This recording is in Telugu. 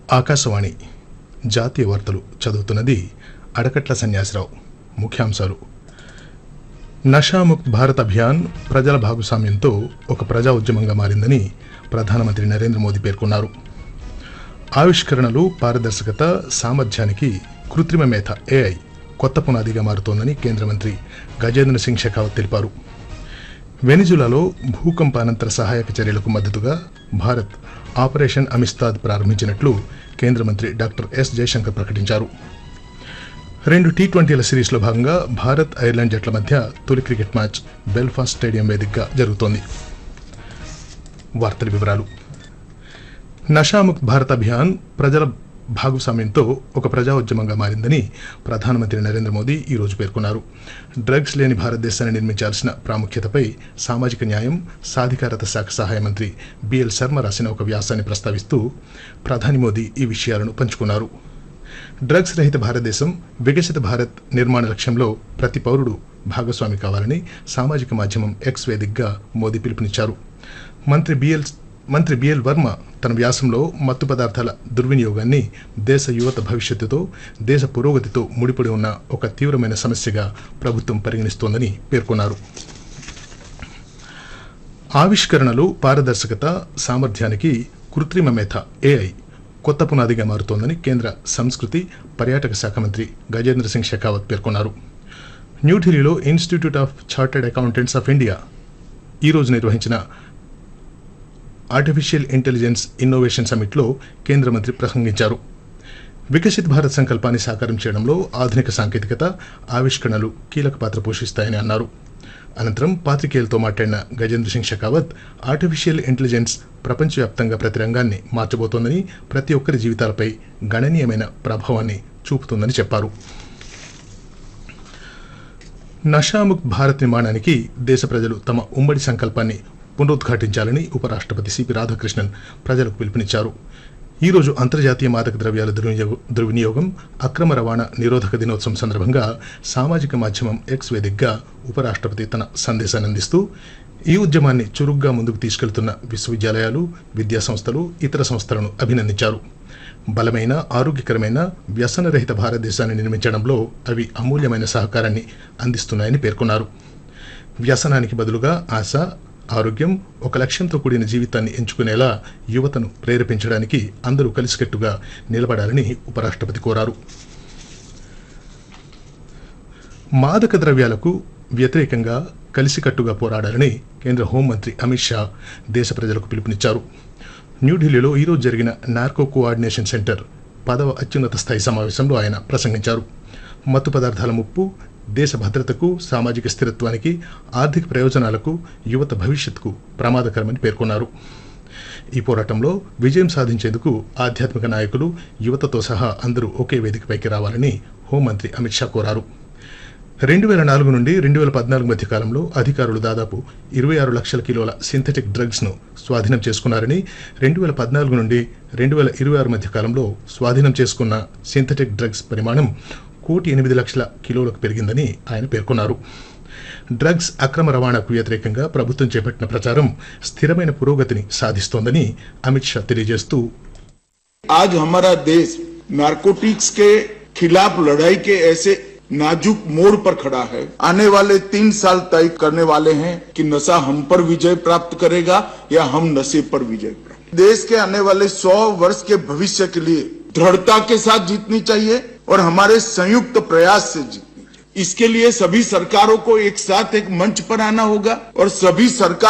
ఆకాశవాణి జాతీయ వార్తలు చదువుతున్నది అడకట్ల సన్యాసిరావు. ముఖ్యాంశాలు: నషాముక్త్ భారత్ అభియాన్ ప్రజల భాగస్వామ్యంతో ఒక ప్రజా ఉద్యమంగా మారిందని ప్రధానమంత్రి నరేంద్ర మోదీ పేర్కొన్నారు. ఆవిష్కరణలు, పారదర్శకత, సామర్థ్యానికి కృత్రిమ మేధ AI కొత్త పునాదిగా మారుతోందని కేంద్ర మంత్రి గజేంద్ర సింగ్ షెకావత్ తెలిపారు. వెనిజులాలో భూకంపానంతర సహాయక చర్యలకు మద్దతుగా భారత్ ఆపరేషన్ అమిస్తాద్ ప్రారంభించినట్లు కేంద్ర మంత్రి డాక్టర్ ఎస్ జయశంకర్ ప్రకటించారు. 2 T20ల సిరీస్లో భాగంగా భారత్, ఐర్లాండ్ జట్ల మధ్య తొలి క్రికెట్ మ్యాచ్ బెల్ఫాస్ట్ స్టేడియం వేదికగా జరుగుతోంది. వార్తల వివరాలు: నషాముక్త్ భారత్ అభియాన్ ప్రజల భాగస్వామ్యంతో ఒక ప్రజా ఉద్యమంగా మారిందని ప్రధానమంత్రి నరేంద్ర మోదీ ఈరోజు పేర్కొన్నారు. డ్రగ్స్ లేని భారతదేశాన్ని నిర్మించాల్సిన ప్రాముఖ్యతపై సామాజిక న్యాయం, సాధికారత శాఖ సహాయ మంత్రి బిఎల్ శర్మ రాసిన ఒక వ్యాసాన్ని ప్రస్తావిస్తూ ప్రధాని మోదీ ఈ విషయాలను పంచుకున్నారు. డ్రగ్స్ రహిత భారతదేశం, వికసిత భారత్ నిర్మాణ లక్ష్యంలో ప్రతి పౌరుడు భాగస్వామి కావాలని సామాజిక మాధ్యమం X వేదికగా మోదీ పిలుపునిచ్చారు. మంత్రి బిఎల్ వర్మ తన వ్యాసంలో మత్తు పదార్థాల దుర్వినియోగాన్ని దేశ యువత భవిష్యత్తుతో, దేశ పురోగతితో ముడిపడి ఉన్న ఒక తీవ్రమైన సమస్యగా ప్రభుత్వం పరిగణిస్తోందని పేర్కొన్నారు. ఆవిష్కరణలు, పారదర్శకత, సామర్థ్యానికి కృత్రిమ మేధ AI కొత్త పునాదిగా మారుతోందని కేంద్ర సంస్కృతి, పర్యాటక శాఖ మంత్రి గజేంద్ర సింగ్ షెకావత్ పేర్కొన్నారు. న్యూఢిల్లీలో institute of chartered accountants of India ఈరోజు నిర్వహించిన ఆర్టిఫిషియల్ ఇంటెలిజెన్స్ ఇన్నోవేషన్ సమిట్లో కేంద్ర మంత్రి ప్రసంగించారు. వికసిత్ భారత్ సంకల్పాన్ని సాకారం చేయడంలో ఆధునిక సాంకేతికత, ఆవిష్కరణలు కీలక పాత్ర పోషిస్తాయని అన్నారు. అనంతరం పాత్రికేయులతో మాట్లాడిన గజేంద్ర సింగ్ షెకావత్ ఆర్టిఫిషియల్ ఇంటెలిజెన్స్ ప్రపంచవ్యాప్తంగా ప్రతి రంగాన్ని మార్చబోతోందని, ప్రతి ఒక్కరి జీవితాలపై గణనీయమైన ప్రభావాన్ని చూపుతుందని చెప్పారు. నషాముక్త్ భారత్ నిర్మాణానికి దేశ ప్రజలు తమ ఉమ్మడి సంకల్పాన్ని పునరుద్ఘాటించాలని ఉపరాష్ట్రపతి సిపి రాధాకృష్ణన్ ప్రజలకు పిలుపునిచ్చారు. ఈరోజు అంతర్జాతీయ మాదక ద్రవ్యాల దుర్వినియోగం, అక్రమ రవాణా నిరోధక దినోత్సవం సందర్భంగా సామాజిక మాధ్యమం X వేదికగా ఉపరాష్ట్రపతి తన సందేశాన్ని అందిస్తూ ఈ ఉద్యమాన్ని చురుగ్గా ముందుకు తీసుకెళ్తున్న విశ్వవిద్యాలయాలు, విద్యా సంస్థలు, ఇతర సంస్థలను అభినందించారు. బలమైన, ఆరోగ్యకరమైన, వ్యసనరహిత భారతదేశాన్ని నిర్మించడంలో అవి అమూల్యమైన సహకారాన్ని అందిస్తున్నాయని పేర్కొన్నారు. వ్యసనానికి బదులుగా ఆశ, ఆరోగ్యం, ఒక లక్ష్యంతో కూడిన జీవితాన్ని ఎంచుకునేలా యువతను ప్రేరేపించడానికి అందరూ కలిసికట్టుగా నిలబడాలని ఉపరాష్ట్రపతి కోరారు. మాదక ద్రవ్యాలకు వ్యతిరేకంగా కలిసికట్టుగా పోరాడాలని కేంద్ర హోంమంత్రి అమిత్ షా దేశ ప్రజలకు పిలుపునిచ్చారు. న్యూఢిల్లీలో ఈరోజు జరిగిన నార్కో కోఆర్డినేషన్ సెంటర్ 10వ అత్యున్నత స్థాయి సమావేశంలో ఆయన ప్రసంగించారు. మత్తు పదార్థాల ముప్పు దేశ భద్రతకు, సామాజిక స్థిరత్వానికి, ఆర్థిక ప్రయోజనాలకు, యువత భవిష్యత్తుకు ప్రమాదకరమని పేర్కొన్నారు. ఈ పోరాటంలో విజయం సాధించేందుకు ఆధ్యాత్మిక నాయకులు, యువతతో సహా అందరూ ఒకే వేదికపైకి రావాలని హోంమంత్రి అమిత్ షా కోరారు. 2004 నుండి 2014 మధ్య కాలంలో అధికారులు దాదాపు 26 లక్షల కిలోల సింథటిక్ డ్రగ్స్ను స్వాధీనం చేసుకున్నారని, 2014 నుండి 2026 మధ్య కాలంలో స్వాధీనం చేసుకున్న సింథటిక్ డ్రగ్స్ పరిమాణం 1.8 కోటి కిలోలకు పెరిగిందని ఆయన పేర్కొన్నారు. డ్రగ్స్ అక్రమ రవాణాకు వ్యతిరేకంగా ప్రభుత్వం చేపట్టిన ప్రచారం స్థిరమైన పురోగతిని సాధిస్తోందని అమిత్ షా తెలియజేస్తూ, आज हमारा देश नारकोटिक्स के खिलाफ लड़ाई के ऐसे नाजुक मोड़ पर खड़ा है. आने वाले 3 साल तय करने वाले हैं कि नशा हम पर विजय प्राप्त करेगा या हम नशे पर विजय प्राप्त. देश के आने वाले 100 वर्ष के भविष्य के लिए दृढ़ता के साथ जीतनी चाहिए और हमारे संयुक्त प्रयास से जीतनी चाहिए. इसके लिए सभी सरकारों को एक साथ एक मंच पर आना होगा और सभी सरकार